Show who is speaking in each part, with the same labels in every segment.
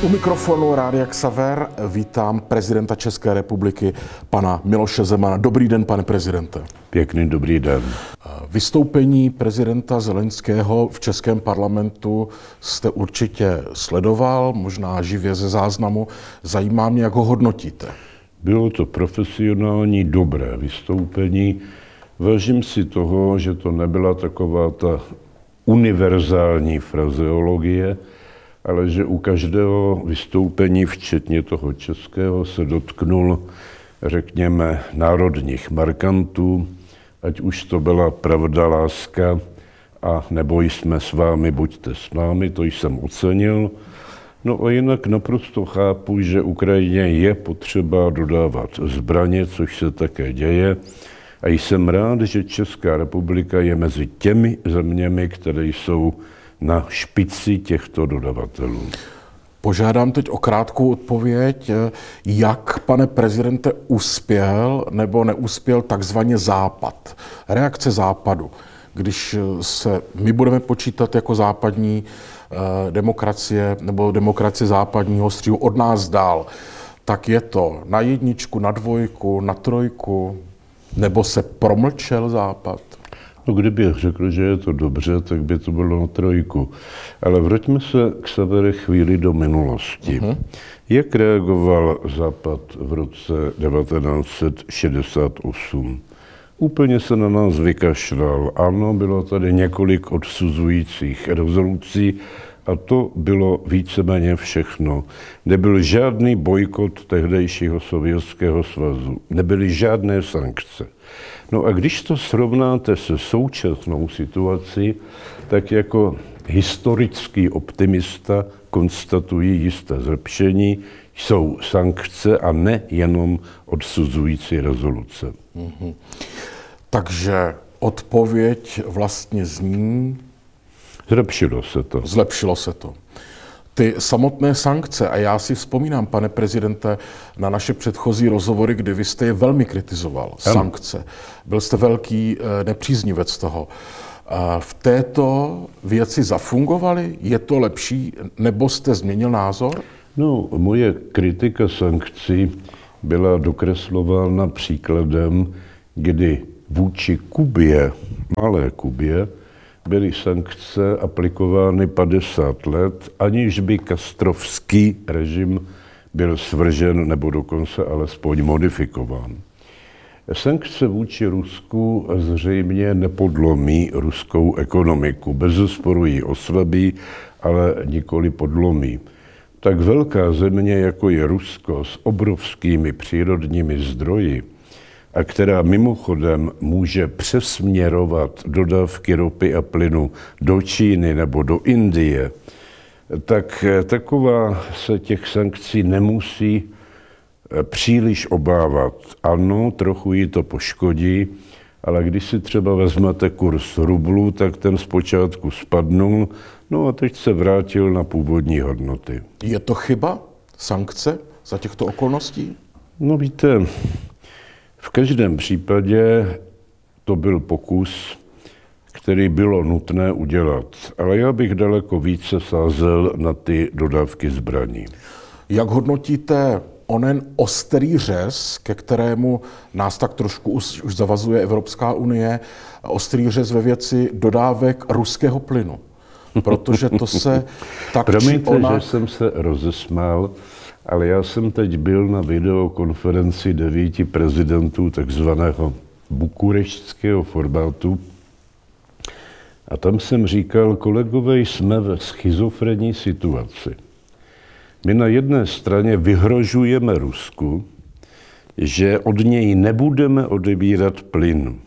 Speaker 1: U mikrofonu Rádia Xaver vítám prezidenta České republiky, pana Miloše Zemana. Dobrý den, pane prezidente.
Speaker 2: Pěkný dobrý den.
Speaker 1: Vystoupení prezidenta Zelenského v českém parlamentu jste určitě sledoval, možná živě ze záznamu. Zajímá mě, jak ho hodnotíte.
Speaker 2: Bylo to profesionální, dobré vystoupení. Vážím si toho, že to nebyla taková ta univerzální frazeologie, ale že u každého vystoupení, včetně toho českého, se dotknul, řekněme, národních markantů, ať už to byla pravda, láska, a nebo jsme s vámi, buďte s námi, to jsem ocenil. No a jinak naprosto chápu, že Ukrajině je potřeba dodávat zbraně, což se také děje. A jsem rád, že Česká republika je mezi těmi zeměmi, které jsou na špici těchto dodavatelů.
Speaker 1: Požádám teď o krátkou odpověď, jak, pane prezidente, uspěl nebo neuspěl takzvaně Západ, reakce Západu, když se my budeme počítat jako západní demokracie nebo demokracie západního středu od nás dál, tak je to na jedničku, na dvojku, na trojku, nebo se promlčel Západ?
Speaker 2: No, kdybych řekl, že je to dobře, tak by to bylo na trojku. Ale vraťme se k Xavere chvíli do minulosti. Jak reagoval Západ v roce 1968? Úplně se na nás vykašlal. Ano, bylo tady několik odsuzujících rezolucí a to bylo víceméně všechno. Nebyl žádný bojkot tehdejšího Sovětského svazu. Nebyly žádné sankce. No a když to srovnáte se současnou situací, tak jako historický optimista konstatují jisté zlepšení, jsou sankce a ne jenom odsuzující rezoluce.
Speaker 1: Takže odpověď vlastně zní...
Speaker 2: Zlepšilo se to.
Speaker 1: Zlepšilo se to. Ty samotné sankce, a já si vzpomínám, pane prezidente, na naše předchozí rozhovory, kdy vy jste je velmi kritizoval, sankce. Byl jste velký nepříznivec toho. V této věci zafungovaly? Je to lepší, nebo jste změnil názor?
Speaker 2: No, moje kritika sankcí byla dokreslována příkladem, kdy vůči Kubě, malé Kubě, byly sankce aplikovány 50 let, aniž by kastrovský režim byl svržen nebo dokonce alespoň modifikován. Sankce vůči Rusku zřejmě nepodlomí ruskou ekonomiku. Bezesporu ji oslabí, ale nikoli podlomí. Tak velká země, jako je Rusko, s obrovskými přírodními zdroji, a která mimochodem může přesměrovat dodávky ropy a plynu do Číny nebo do Indie, tak taková se těch sankcí nemusí příliš obávat. Ano, trochu ji to poškodí, ale když si třeba vezmete kurz rublu, tak ten zpočátku spadnul, no a teď se vrátil na původní hodnoty.
Speaker 1: Je to chyba, sankce, za těchto okolností?
Speaker 2: No víte, v každém případě to byl pokus, který bylo nutné udělat, ale já bych daleko více sázel na ty dodávky zbraní.
Speaker 1: Jak hodnotíte onen ostrý řez, ke kterému nás tak trošku už zavazuje Evropská unie, ostrý řez ve věci dodávek ruského plynu? Protože to se tak
Speaker 2: Promiňte, že jsem se rozesmál, ale já jsem teď byl na videokonferenci 9 prezidentů takzvaného bukureštského formátu a tam jsem říkal, kolegové, jsme ve schizofrenní situaci. My na jedné straně vyhrožujeme Rusku, že od něj nebudeme odebírat plyn.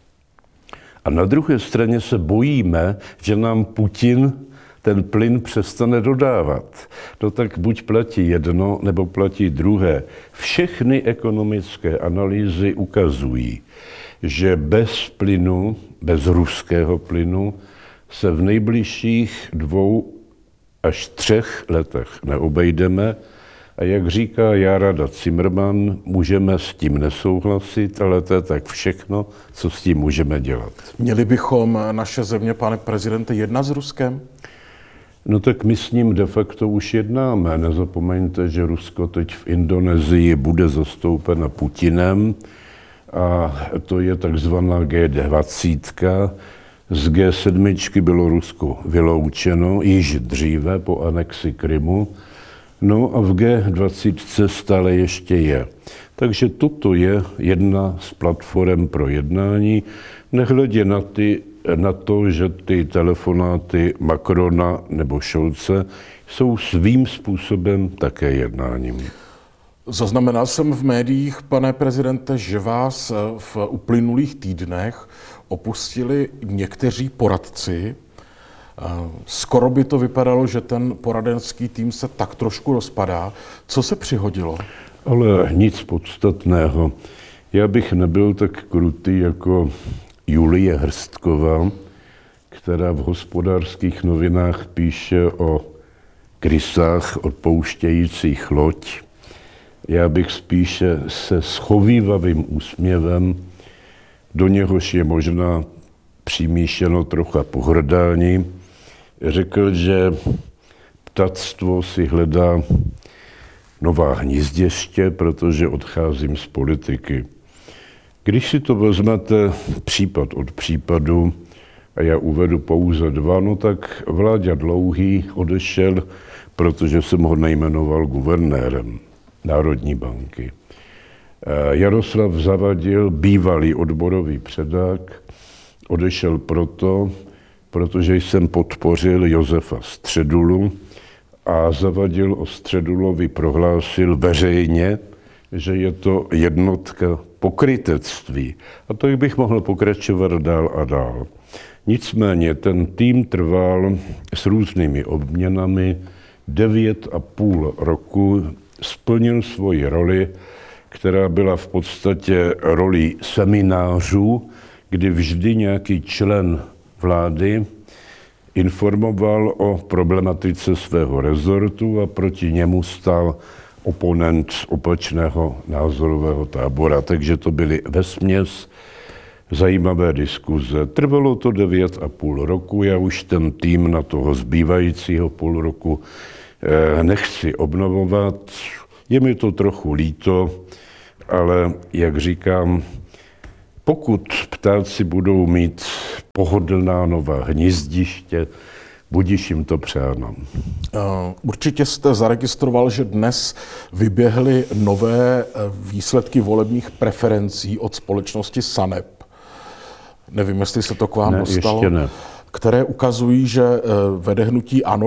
Speaker 2: A na druhé straně se bojíme, že nám Putin ten plyn přestane dodávat. No tak buď platí jedno, nebo platí druhé. Všechny ekonomické analýzy ukazují, že bez plynu, bez ruského plynu, se v nejbližších 2 až 3 letech neobejdeme. A jak říká Jarada Zimmermann, můžeme s tím nesouhlasit, ale to je tak všechno, co s tím můžeme dělat.
Speaker 1: Měli bychom naše země, pane prezidente, jednat s Ruskem?
Speaker 2: No tak my s ním de facto už jednáme. Nezapomeňte, že Rusko teď v Indonésii bude zastoupeno Putinem a to je takzvaná G20. Z G7 bylo Rusko vyloučeno již dříve po anexi Krymu. No a v G20 stále ještě je. Takže toto je jedna z platform pro jednání, nehledě na to, že ty telefonáty Macrona nebo Scholze jsou svým způsobem také jednáním.
Speaker 1: Zaznamenal jsem v médiích, pane prezidente, že vás v uplynulých týdnech opustili někteří poradci. Skoro by to vypadalo, že ten poradenský tým se tak trošku rozpadá. Co se přihodilo?
Speaker 2: Ale nic podstatného. Já bych nebyl tak krutý jako Julie Hrstková, která v Hospodářských novinách píše o krysách odpouštějících loď. Já bych spíše se schovívavým úsměvem, do něhož je možná přimíšeno trocha pohrdání, řekl, že ptactvo si hledá nová hnízdiště, protože odcházím z politiky. Když si to vezmete případ od případu, a já uvedu pouze dva, no tak Vláďa Dlouhý odešel, protože jsem ho nejmenoval guvernérem Národní banky. Jaroslav Zavadil, bývalý odborový předák, odešel protože jsem podpořil Josefa Středulu a Zavadil o Středulovi prohlásil veřejně, že je to jednotka pokrytectví. A tak bych mohl pokračovat dál a dál. Nicméně ten tým trval s různými obměnami 9,5 roku, splnil svoji roli, která byla v podstatě roli seminářů, kdy vždy nějaký člen vlády informoval o problematice svého rezortu a proti němu stál oponent z opačného názorového tábora. Takže to byly vesměs zajímavé diskuze. Trvalo to 9,5 roku, já už ten tým na toho zbývajícího půl roku nechci obnovovat. Je mi to trochu líto, ale jak říkám, pokud ptáci budou mít pohodlná nová hnízdiště, budiž jim to přáno.
Speaker 1: Určitě jste zaregistroval, že dnes vyběhly nové výsledky volebních preferencí od společnosti SANEP. Nevím, jestli se to k vám dostalo.
Speaker 2: Ještě ne.
Speaker 1: Které ukazují, že vede hnutí ANO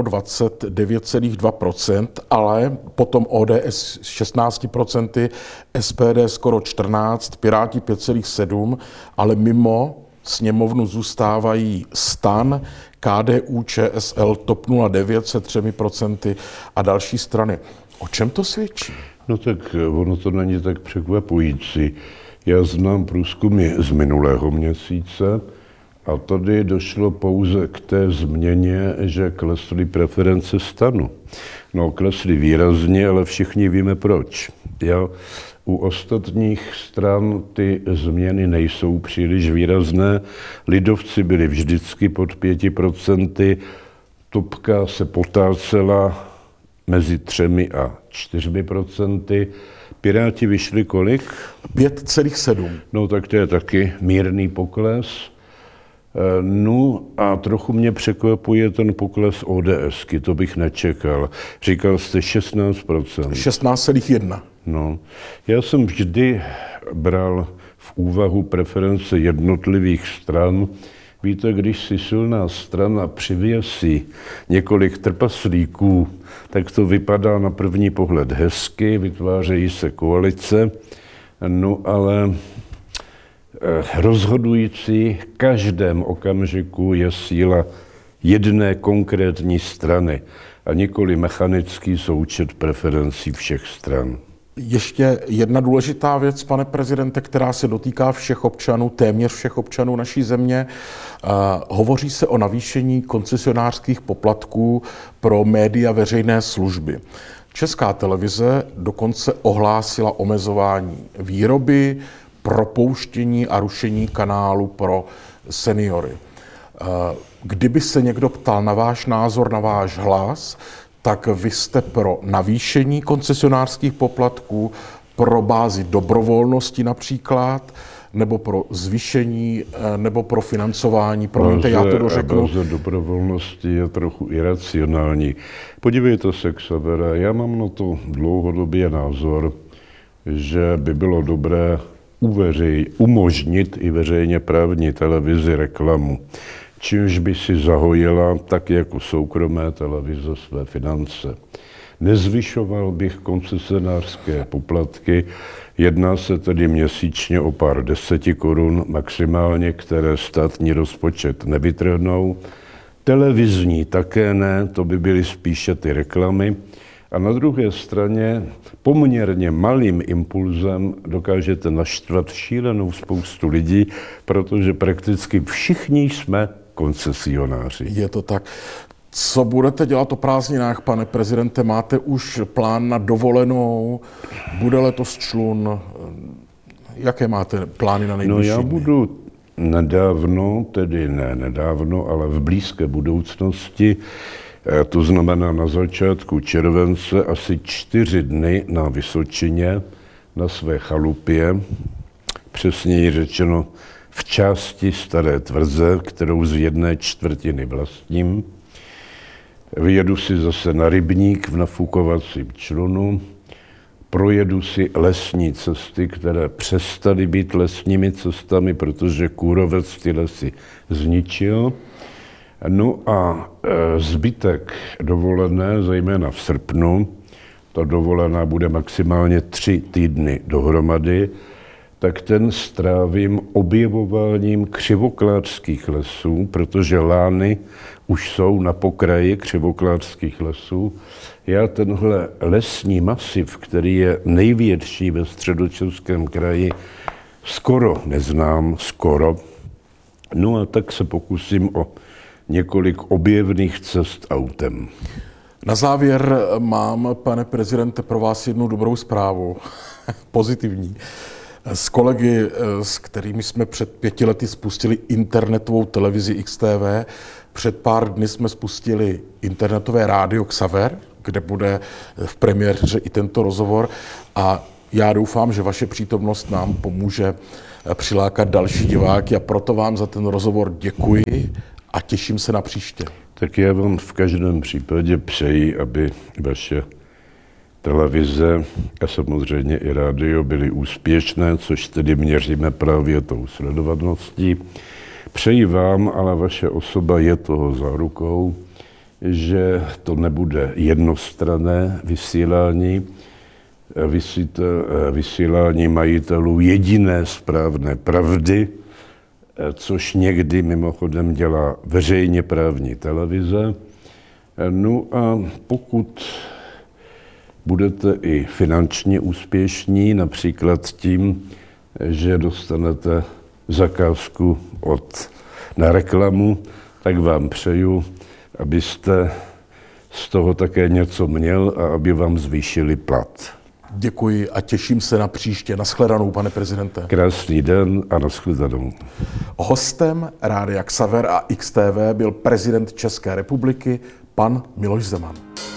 Speaker 1: 29,2%, ale potom ODS 16%, SPD skoro 14%, Piráti 5,7%, ale mimo sněmovnu zůstávají STAN, KDU, ČSL, TOP 09 se 3% a další strany. O čem to svědčí?
Speaker 2: No tak ono to není tak překvapující. Já znám průzkumy z minulého měsíce a tady došlo pouze k té změně, že klesly preference STANu. No, klesly výrazně, ale všichni víme proč. U ostatních stran ty změny nejsou příliš výrazné. Lidovci byli vždycky pod 5%, Topka se potácela mezi 3 a 4%. Piráti vyšli kolik?
Speaker 1: 5,7.
Speaker 2: No tak to je taky mírný pokles. No a trochu mě překvapuje ten pokles ODSky, to bych nečekal. Říkal jste 16%.
Speaker 1: 16,1.
Speaker 2: No, já jsem vždy bral v úvahu preference jednotlivých stran. Víte, když si silná strana přivěsí několik trpaslíků, tak to vypadá na první pohled hezky, vytvářejí se koalice, no ale rozhodující v každém okamžiku je síla jedné konkrétní strany a nikoli mechanický součet preferencí všech stran.
Speaker 1: Ještě jedna důležitá věc, pane prezidente, která se dotýká všech občanů, téměř všech občanů naší země. Hovoří se o navýšení koncesionářských poplatků pro média veřejné služby. Česká televize dokonce ohlásila omezování výroby, propouštění a rušení kanálu pro seniory. Kdyby se někdo ptal na váš názor, na váš hlas, tak vy jste pro navýšení koncesionářských poplatků, pro bázi dobrovolnosti například, nebo pro zvýšení, nebo pro financování. Promiňte, já to dořeknu.
Speaker 2: Báze dobrovolnosti je trochu iracionální. Podívejte se, Xavere, já mám na to dlouhodobě názor, že by bylo dobré umožnit i veřejně právní televizi reklamu, čímž by si zahojila, tak jako soukromé televize, své finance. Nezvyšoval bych koncesionářské poplatky, jedná se tedy měsíčně o pár 10 korun maximálně, které státní rozpočet nevytrhnou. Televizní také ne, to by byly spíše ty reklamy. A na druhé straně poměrně malým impulzem dokážete naštvat šílenou spoustu lidí, protože prakticky všichni jsme koncesionáři.
Speaker 1: Je to tak. Co budete dělat o prázdninách, pane prezidente? Máte už plán na dovolenou? Bude letos člun? Jaké máte plány na nejbližší
Speaker 2: No já
Speaker 1: dny?
Speaker 2: budu nedávno, ale v blízké budoucnosti, to znamená na začátku července, asi 4 dny na Vysočině, na své chalupě, přesněji řečeno v části Staré Tvrze, kterou z 1/4 vlastním. Vyjedu si zase na rybník v nafukovacím člunu, projedu si lesní cesty, které přestaly být lesními cestami, protože kůrovec ty lesy zničil. No a zbytek dovolené, zejména v srpnu, ta dovolená bude maximálně 3 týdny dohromady, tak ten strávím objevováním křivoklářských lesů, protože lány už jsou na pokraji křivoklářských lesů. Já tenhle lesní masiv, který je největší ve Středočeském kraji, skoro neznám, No a tak se pokusím o několik objevných cest autem.
Speaker 1: Na závěr mám, pane prezidente, pro vás jednu dobrou zprávu, pozitivní. S kolegy, s kterými jsme před 5 lety spustili internetovou televizi XTV, před pár dny jsme spustili internetové rádio Xaver, kde bude v premiéře i tento rozhovor, a já doufám, že vaše přítomnost nám pomůže přilákat další diváky, a proto vám za ten rozhovor děkuji a těším se na příště.
Speaker 2: Tak já vám v každém případě přeji, aby vaše televize a samozřejmě i rádio byly úspěšné, což tedy měříme právě tou sledovaností. Přeji vám, ale vaše osoba je toho zárukou, že to nebude jednostranné vysílání, vysílání majitelů jediné správné pravdy, což někdy mimochodem dělá veřejně právní televize. No a pokud budete i finančně úspěšní, například tím, že dostanete zakázku na reklamu, tak vám přeju, abyste z toho také něco měl a aby vám zvýšili plat.
Speaker 1: Děkuji a těším se na příště. Naschledanou, pane prezidente.
Speaker 2: Krásný den a naschledanou.
Speaker 1: Hostem Rádia Xaver a XTV byl prezident České republiky, pan Miloš Zeman.